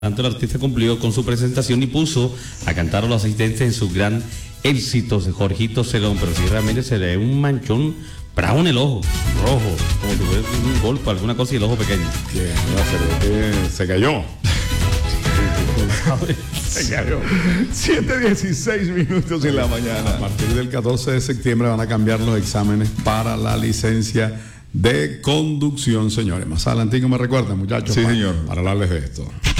Tanto el artista cumplió con su presentación y puso a cantar a los asistentes en sus gran éxitos de Jorgito Cedón, pero sí realmente se le ve un manchón bravo en el ojo, rojo, como si fuera un golpe, alguna cosa y el ojo pequeño. Se cayó. Se cayó. 7:16 en la mañana. A partir del 14 de septiembre van a cambiar los exámenes para la licencia de conducción, señores. Más adelantico me recuerdan, muchachos, sí, señor, para hablarles de esto.